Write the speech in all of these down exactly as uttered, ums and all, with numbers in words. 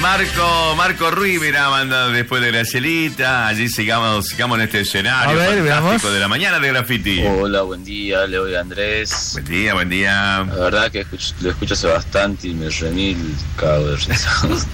Marco, Marco Ruiz, mirá, manda después de Gracielita. Allí sigamos, sigamos en este escenario ver, fantástico veamos. de la mañana de Graffiti. Hola, buen día, Leo y Andrés. Buen día, buen día. La verdad que escucho, lo escucho hace bastante y me remil cago de risa.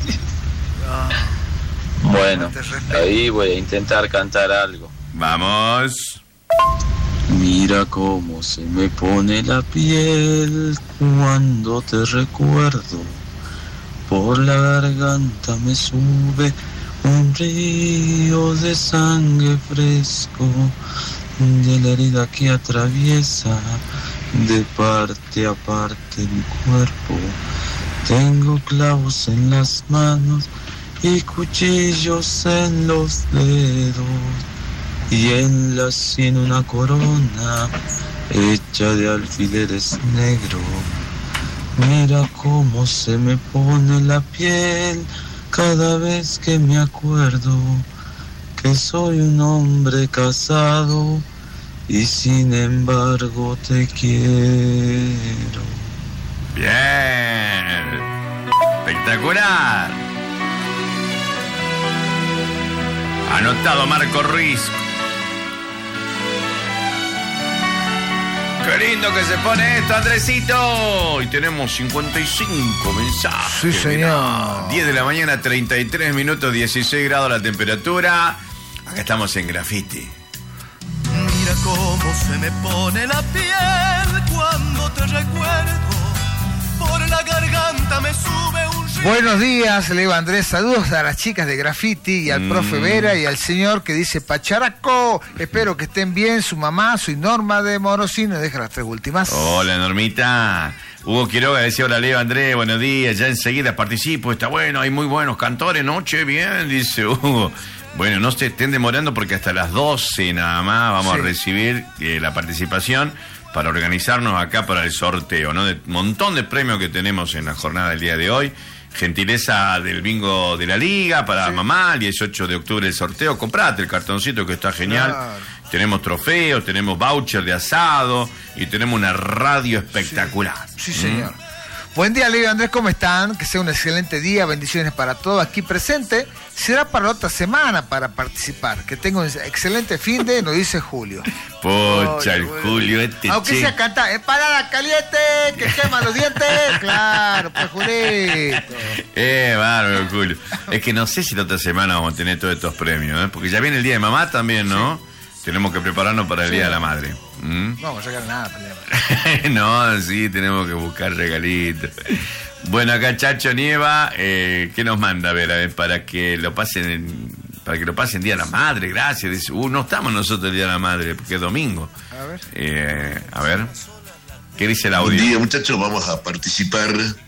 Bueno, ahí voy a intentar cantar algo. Vamos. Mira cómo se me pone la piel cuando te recuerdo. Por la garganta me sube un río de sangre fresco de la herida que atraviesa de parte a parte mi cuerpo. Tengo clavos en las manos y cuchillos en los dedos y en la sien una corona hecha de alfileres negros. Mira cómo se me pone la piel cada vez que me acuerdo que soy un hombre casado y sin embargo te quiero. Bien. Espectacular. Anotado Marco Ruiz. Qué lindo que se pone esto, Andresito. Y tenemos cincuenta y cinco mensajes. Sí, señor. Mirá, diez de la mañana, treinta y tres minutos, dieciséis grados la temperatura. Acá estamos en Graffiti. Mira cómo se me pone la piel cuando te recuerdo. Por la garganta me sube un río. Buenos días, Leo Andrés. Saludos a las chicas de Graffiti y al Mm. profe Vera y al señor que dice Pacharaco. Espero que estén bien. Su mamá, soy Norma de Morosino. Deja las tres últimas. Hola, Normita. Hugo Quiroga decía, hola, Leo Andrés, buenos días. Ya enseguida participo, está bueno, hay muy buenos cantores, ¿no? Che, bien, dice Hugo. Bueno, no se estén demorando porque hasta las doce nada más vamos Sí. a recibir eh, la participación para organizarnos acá para el sorteo, ¿no? De un montón de premios que tenemos en la jornada del día de hoy. Gentileza del bingo de la liga para Sí. mamá, el dieciocho de octubre el sorteo. Comprate el cartoncito que está genial. Claro. Tenemos trofeos, tenemos voucher de asado y tenemos una radio espectacular. Sí, señor. Buen día, Leo Andrés, ¿cómo están? Que sea un excelente día, bendiciones para todos aquí presente. Será para la otra semana para participar. Que tenga un excelente fin de, nos dice Julio. Pocha, Oye, el bueno. Julio este Aunque che. sea cantar, es parada caliente, que quema los dientes. Claro, pues Julito. Eh, bárbaro, Julio. Es que no sé si la otra semana vamos a tener todos estos premios, ¿eh? Porque ya viene el Día de Mamá también, ¿no? Tenemos que prepararnos para el Sí. Día de la Madre. ¿Mm? No vamos a sacar nada. Para No, sí, tenemos que buscar regalitos. Bueno, acá Chacho Nieva, eh, ¿qué nos manda? A ver, a ver, para que lo pasen en, para que lo pasen Día de la Madre, gracias. Dice, uh, no estamos nosotros el Día de la Madre, porque es domingo. A ver. Eh, a ver, ¿qué dice el audio? Buen día, muchachos, vamos a participar.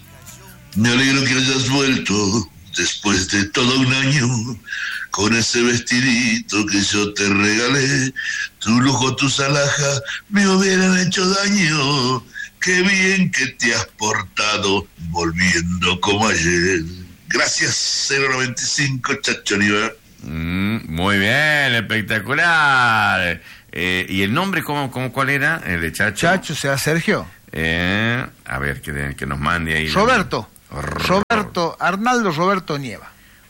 Me alegro que hayas vuelto después de todo un año con ese vestidito que yo te regalé. Tu lujo, tus alhajas me hubieran hecho daño. Qué bien que te has portado volviendo como ayer. Gracias, cero noventa y cinco, Chacho Niva. Mm, muy bien, espectacular. Eh, ¿Y el nombre cómo, cómo cuál era? El de Chacho. Chacho, sea Sergio. Eh, a ver, que, que nos mande ahí. Roberto. Ro- Roberto, Arnaldo Roberto Nieva.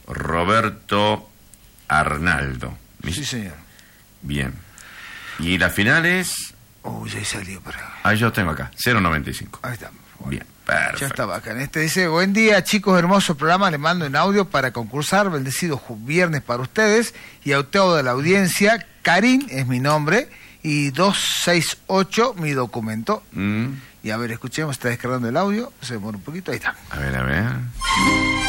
Roberto Arnaldo. Sí, señor. Bien. ¿Y la final es? Uy, ya salió para. Ah, yo tengo acá, cero noventa y cinco. Ahí está. Bueno, Bien, perfecto. ya está bacán. Este dice, buen día chicos, hermoso programa, le mando un audio para concursar, bendecido ju- viernes para ustedes y a todo de la audiencia. Karim es mi nombre y doscientos sesenta y ocho mi documento. Mm, Y a ver, escuchemos, está descargando el audio, se demora un poquito, ahí está. a ver, a ver.